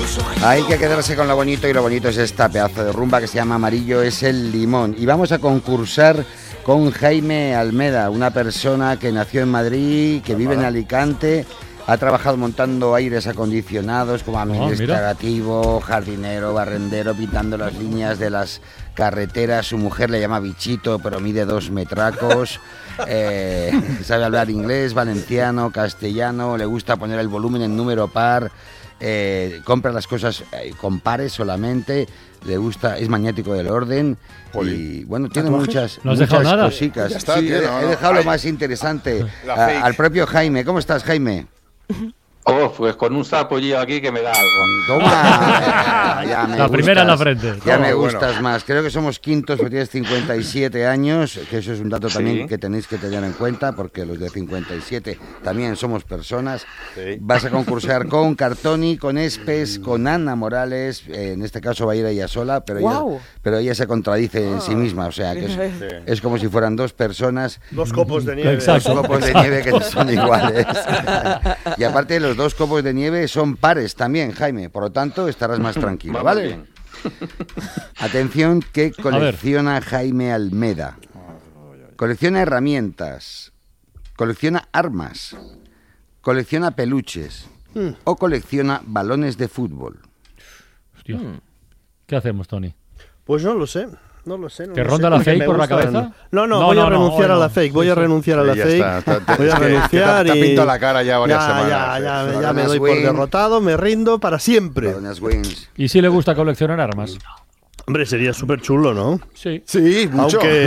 Hay que quedarse con lo bonito, y lo bonito es esta pedazo de rumba que se llama Amarillo es el limón. Y vamos a concursar con Jaime Almeda, una persona que nació en Madrid, que vive en Alicante, ha trabajado montando aires acondicionados como administrativo, jardinero, barrendero, pintando las líneas de las carreteras. Su mujer le llama Bichito, pero mide 2 metracos. Sabe hablar inglés, valenciano, castellano, le gusta poner el volumen en número par. Compra las cosas con pares solamente, le gusta, es maniático del orden. Y bueno, tiene muchas cositas. Está, sí, he dejado lo más interesante al propio Jaime. ¿Cómo estás, Jaime? Oh, pues con un sapo yo aquí que me da algo. Toma. La primera en la frente. Ya me gustas más. Creo que somos quintos, porque tienes 57 años, que eso es un dato también que tenéis que tener en cuenta, porque los de 57 también somos personas. Sí. Vas a concursar con Cartoni, con Espes, con Ana Morales. En este caso va a ir ella sola, pero ella se contradice en sí misma. O sea, que es como si fueran 2 personas. 2 copos de nieve. Exacto. 2 copos de nieve que no son iguales. Y aparte, los 2 copos de nieve son pares también, Jaime. Por lo tanto, estarás más tranquilo, ¿vale? Atención, ¿qué colecciona Jaime Almeda? Colecciona herramientas, colecciona armas, colecciona peluches o colecciona balones de fútbol. Hostia. ¿Qué hacemos, Tony? Pues no lo sé. No lo sé. ¿Te ronda la fake por la cabeza? No, voy a renunciar a la fake. Voy a renunciar a la fake. Voy a renunciar y... Te pinto la cara ya varias semanas. Ya me doy por derrotado, me rindo para siempre. ¿Y si le gusta coleccionar armas? Hombre, sería súper chulo, ¿no? Sí. Sí, mucho. Aunque